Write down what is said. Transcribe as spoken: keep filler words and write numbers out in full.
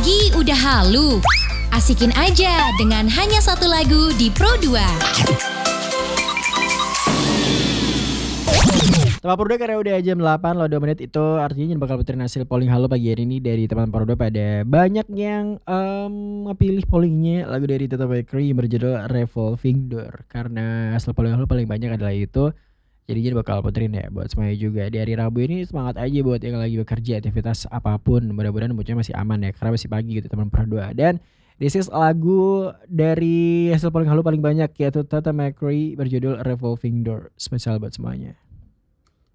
Pagi udah halu. Asikin aja dengan hanya satu lagu di Pro dua. Teman Pro dua karena udah jam delapan lo dua menit itu artinya bakal puterin hasil polling halo pagi hari ini dari teman Pro dua pada banyak yang um, pilih pollingnya lagu dari Toto Bakery yang berjudul Revolving Door karena hasil polling halo paling banyak adalah itu. Jadinya bakal puterin ya buat semuanya juga. Di hari Rabu ini semangat aja buat yang lagi bekerja aktivitas apapun. Mudah-mudahan moodnya masih aman ya karena masih pagi gitu teman Pro dua. Dan this is lagu dari hasil polling halo paling banyak yaitu Toto Bakery berjudul Revolving Door. Spesial buat semuanya.